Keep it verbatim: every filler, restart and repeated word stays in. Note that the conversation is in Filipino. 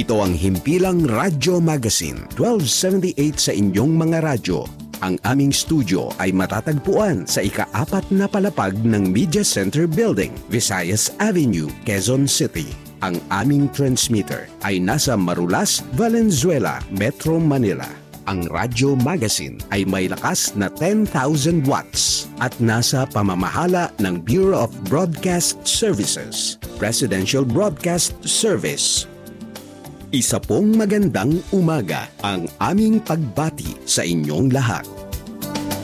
Ito ang Himpilang Radyo Magazine, twelve seventy-eight sa inyong mga radyo. Ang aming studio ay matatagpuan sa ika-apat na palapag ng Media Center Building, Visayas Avenue, Quezon City. Ang aming transmitter ay nasa Marulas, Valenzuela, Metro Manila. Ang Radyo Magazine ay may lakas na ten thousand watts at nasa pamamahala ng Bureau of Broadcast Services, Presidential Broadcast Service. Isa pong magandang umaga ang aming pagbati sa inyong lahat.